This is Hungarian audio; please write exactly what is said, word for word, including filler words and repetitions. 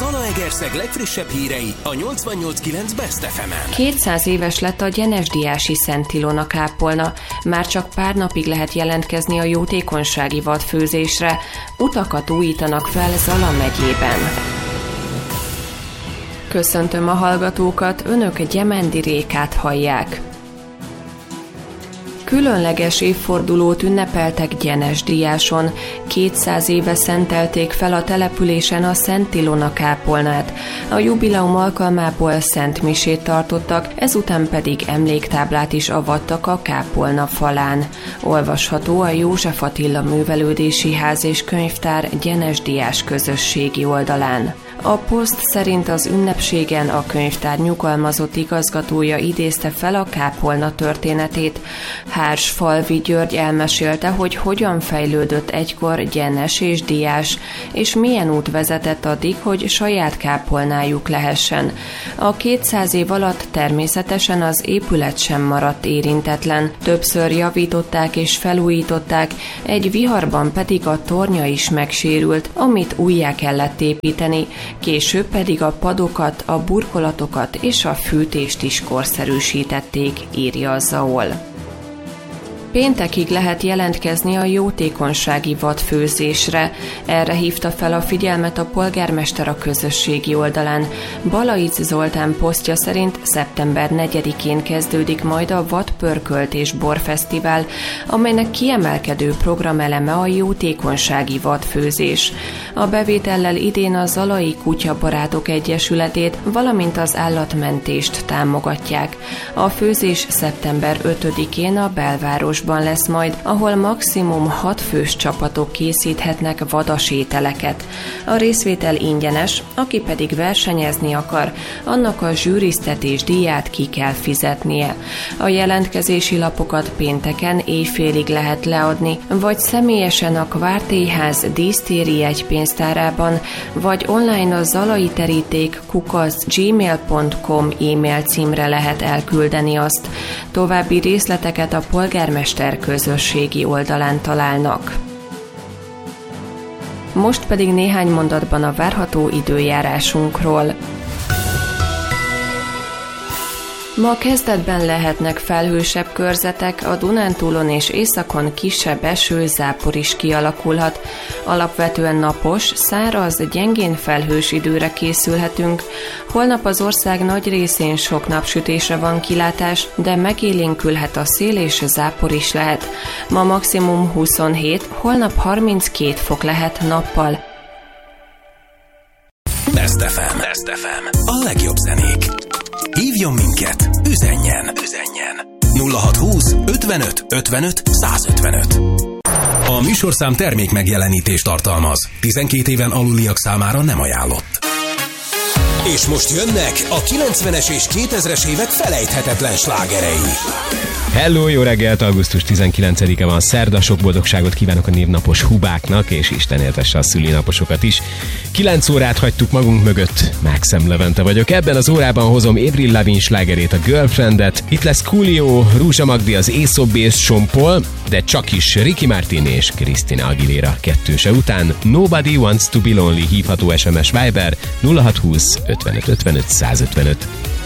Zalaegerszeg legfrissebb hírei a nyolcvannyolc kilenc Best ef emen. kétszáz éves lett a Gyenesdiási Szent Ilona kápolna. Már csak pár napig lehet jelentkezni a jótékonysági vadfőzésre. Utakat újítanak fel Zala megyében. Köszöntöm a hallgatókat, önök Gyemendi Rékát hallják. Különleges évfordulót ünnepeltek Gyenesdiáson. kétszáz éve szentelték fel a településen a Szent Ilona kápolnát. A jubileum alkalmából szentmisét tartottak, ezután pedig emléktáblát is avattak a kápolna falán. Olvasható a József Attila Művelődési Ház és Könyvtár Gyenesdiás közösségi oldalán. A poszt szerint az ünnepségen a könyvtár nyugalmazott igazgatója idézte fel a kápolna történetét. Hársfalvi György elmesélte, hogy hogyan fejlődött egykor Gyenes és Diás, és milyen út vezetett addig, hogy saját kápolnájuk lehessen. A kétszáz év alatt természetesen az épület sem maradt érintetlen. Többször javították és felújították, egy viharban pedig a tornya is megsérült, amit újjá kellett építeni. Később pedig a padokat, a burkolatokat és a fűtést is korszerűsítették, írja a Zaol. Péntekig lehet jelentkezni a jótékonysági vadfőzésre. Erre hívta fel a figyelmet a polgármester a közösségi oldalán. Balaic Zoltán posztja szerint szeptember negyedikén kezdődik majd a Vadpörkölt és Borfesztivál, amelynek kiemelkedő programeleme a jótékonysági vadfőzés. A bevétellel idén a Zalai Kutyabarátok Egyesületét, valamint az állatmentést támogatják. A főzés szeptember ötödikén a belváros lesz majd, ahol maximum hat fős csapatok készíthetnek vadas ételeket. A részvétel ingyenes, aki pedig versenyezni akar, annak a zsűriztetés díját ki kell fizetnie. A jelentkezési lapokat pénteken éjfélig lehet leadni, vagy személyesen a Kvártélyház dísztéri jegypénztárában, vagy online a zalai teríték kukac gmail pont com e-mail címre lehet elküldeni azt. További részleteket a polgármester közösségi oldalán találnak. Most pedig néhány mondatban a várható időjárásunkról. Ma kezdetben lehetnek felhősebb körzetek, a Dunántúlon és északon kisebb eső, zápor is kialakulhat. Alapvetően napos, száraz, gyengén felhős időre készülhetünk. Holnap az ország nagy részén sok napsütésre van kilátás, de megélénkülhet a szél és zápor is lehet. Ma maximum huszonhét, holnap harminckét fok lehet nappal. Best ef em. Best ef em. A legjobb zenék. Hívjon minket, üzenjen, üzenjen. nulla hatszázhúsz ötvenöt ötvenöt százötvenöt. A műsorszám termék megjelenítést tartalmaz. tizenkét éven aluliak számára nem ajánlott. És most jönnek a kilencvenes és kétezres évek felejthetetlen slágerei. Hello, jó reggelt! augusztus tizenkilencedike van, szerda, sok boldogságot kívánok a névnapos hubáknak, és Isten éltesse a szülinaposokat is. kilenc órát hagytuk magunk mögött, Mákszem Levente vagyok. Ebben az órában hozom Avril Lavigne slágerét, a Girlfriendet, itt lesz Coolio, Rúzsa Magdi, az Aesop Base, Sean Paul, de csak is Ricky Martin és Christina Aguilera kettőse után. Nobody Wants to Be Lonely hívható es em es Viber nulla hatszázhúsz ötvenöt ötvenöt százötvenöt.